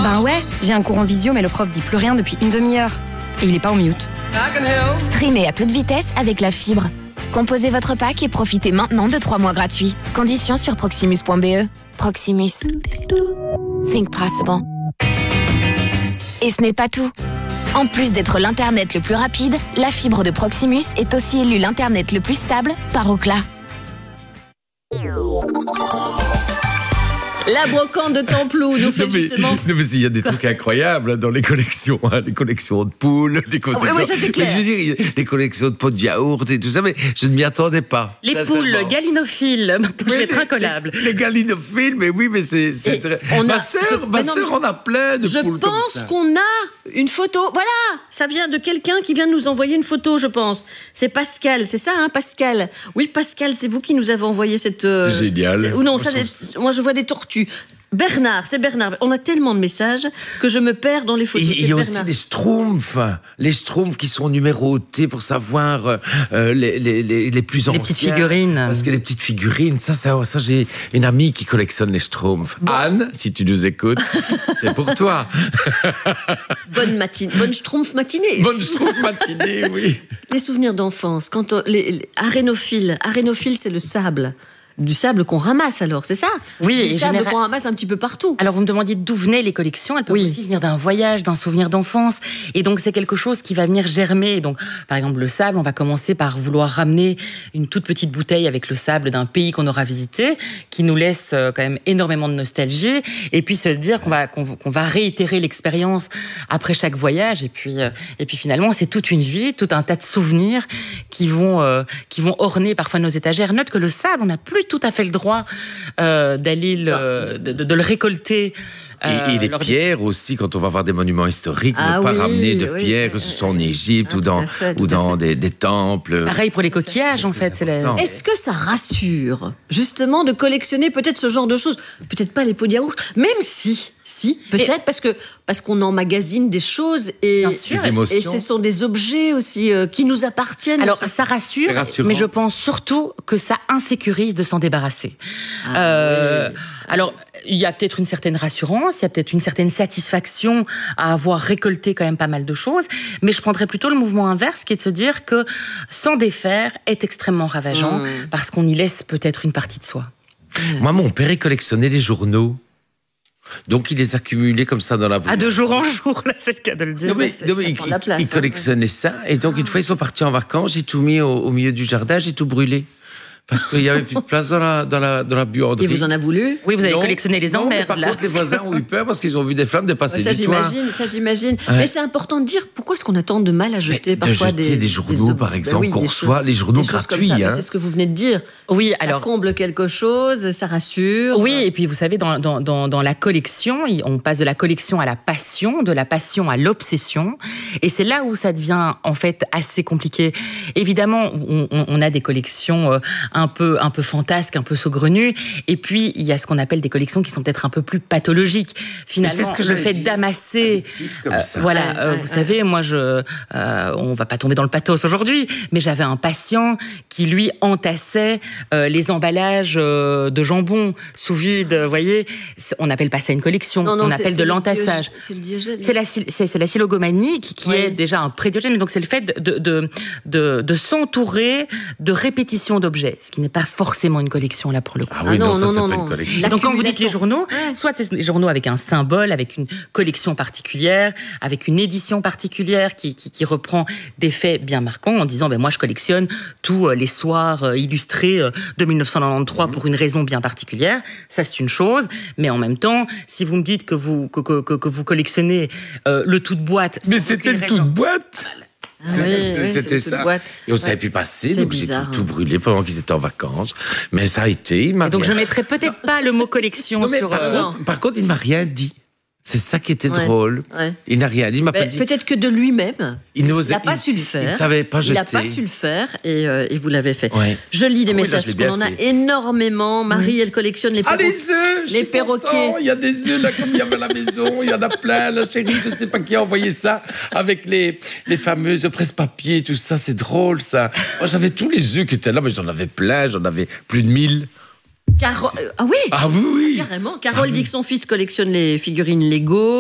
Ben ouais, j'ai un cours en visio, mais le prof dit plus rien depuis une demi-heure. Et il est pas en mute. Streamez à toute vitesse avec la fibre. Composez votre pack et profitez maintenant de 3 mois gratuits. Conditions sur proximus.be. Proximus. Think possible. Et ce n'est pas tout. En plus d'être l'Internet le plus rapide, la fibre de Proximus est aussi élue l'Internet le plus stable par Ookla. La brocante de Templou nous fait justement... Non, mais il y a des trucs incroyables dans les collections. Les collections de poules, des collections... Oui, ça c'est clair. Mais je veux dire, les collections de pots de yaourt et tout ça, mais je ne m'y attendais pas. Les poules galinophiles, je vais être incollable. Les galinophiles, mais oui, mais c'est très... Ma sœur en a plein de poules comme ça. Je pense qu'on a une photo. Voilà, ça vient de quelqu'un qui vient de nous envoyer une photo, je pense. C'est Pascal, c'est ça, hein, Pascal? Oui, Pascal, c'est vous qui nous avez envoyé cette... C'est génial. Ou non, moi je vois des tortues. Bernard, c'est Bernard. On a tellement de messages que je me perds dans les photos. Il y a aussi les Schtroumpfs qui sont numérotés pour savoir les plus anciens. Les petites figurines. Parce que les petites figurines, ça j'ai une amie qui collectionne les Schtroumpfs. Bon. Anne, si tu nous écoutes, c'est pour toi. Bonne Schtroumpf matinée. Bonne Schtroumpf matinée, oui. Les souvenirs d'enfance. Quand les arénophiles, c'est le sable. Du sable qu'on ramasse alors, c'est ça? Oui. Du sable qu'on ramasse un petit peu partout. Alors vous me demandiez d'où venaient les collections. Elles peuvent aussi venir d'un voyage, d'un souvenir d'enfance. Et donc c'est quelque chose qui va venir germer. Donc par exemple le sable, on va commencer par vouloir ramener une toute petite bouteille avec le sable d'un pays qu'on aura visité, qui nous laisse quand même énormément de nostalgie. Et puis se dire qu'on va réitérer l'expérience après chaque voyage. Et puis finalement c'est toute une vie, tout un tas de souvenirs qui vont orner parfois nos étagères. Note que le sable, on n'a plus tout à fait le droit d'aller de le récolter. Et les pierres aussi, quand on va voir des monuments historiques, ne pas ramener de pierres, que ce soit en Égypte ou dans des temples. Pareil pour les coquillages, en fait. Est-ce que ça rassure, justement, de collectionner peut-être ce genre de choses? Peut-être pas les pots de yaourt, même si, peut-être, parce qu'on emmagasine des choses et des émotions. Et ce sont des objets aussi qui nous appartiennent. Alors, ça rassure, mais je pense surtout que ça insécurise de s'en débarrasser. Alors, il y a peut-être une certaine rassurance, il y a peut-être une certaine satisfaction à avoir récolté quand même pas mal de choses, mais je prendrais plutôt le mouvement inverse, qui est de se dire que s'en défaire est extrêmement ravageant, parce qu'on y laisse peut-être une partie de soi. Moi, mon père, il collectionnait les journaux. Donc, il les accumulait comme ça dans la... De jour en jour, là, c'est le cas de le dire. Il collectionnait ça, et donc, une fois, ils sont partis en vacances, j'ai tout mis au milieu du jardin, j'ai tout brûlé. Parce qu'il n'y avait plus de place dans la buanderie. Et vous en avez voulu? Oui, vous avez collectionné les emmerdes, par contre, les voisins ont eu peur parce qu'ils ont vu des flammes dépasser du toit. Ça, j'imagine. Ouais. Mais c'est important de dire pourquoi est-ce qu'on a tant de mal à jeter parfois des journaux, par exemple, qu'on reçoit, les journaux gratuits. C'est ce que vous venez de dire. Oui, ça comble quelque chose, ça rassure. Oui, et puis vous savez, dans la collection, on passe de la collection à la passion, de la passion à l'obsession. Et c'est là où ça devient, en fait, assez compliqué. Évidemment, on a des collections un peu fantasques, un peu saugrenues. Et puis, il y a ce qu'on appelle des collections qui sont peut-être un peu plus pathologiques. Finalement, le fait d'amasser... vous savez, moi, on va pas tomber dans le pathos aujourd'hui, mais j'avais un patient qui, lui, entassait les emballages de jambon sous vide, vous voyez. On n'appelle pas ça une collection, on appelle de l'entassage. C'est le Diogène. C'est la silogomanie qui est déjà un pré-Diogène, donc c'est le fait de s'entourer de répétitions d'objets, ce qui n'est pas forcément une collection là pour le coup. Ah oui, non, ça c'est pas une collection. Donc quand vous dites les journaux, soit c'est les journaux avec un symbole, avec une collection particulière, avec une édition particulière qui reprend des faits bien marquants en disant moi je collectionne tous les soirs illustrés de 1993 pour une raison bien particulière. Ça c'est une chose, mais en même temps, si vous me dites que vous collectionnez le tout de boîte, mais c'était le tout de boîte. C'était ça. Et on ne savait plus passer, donc j'ai tout brûlé pendant qu'ils étaient en vacances. Mais ça a été... Donc je ne mettrais peut-être pas le mot collection sur... Par contre, il ne m'a rien dit. C'est ça qui était drôle. Ouais. Il n'a rien dit, il m'a pas dit. Peut-être que de lui-même, il n'a pas su le faire. Il ne savait pas jeter. Il n'a pas su le faire et vous l'avez fait. Ouais. Je lis des messages parce qu'on en a énormément. Marie, elle collectionne les perroquets. Les œufs, les perroquets. Il y a des œufs là comme il y avait à la maison. Il y en a plein. La chérie, je ne sais pas qui a envoyé ça avec les fameuses presse-papier, tout ça. C'est drôle ça. Moi, j'avais tous les œufs qui étaient là, mais j'en avais plein. J'en avais plus de 1000. Ah oui, carrément. Carole dit que son fils collectionne les figurines Lego.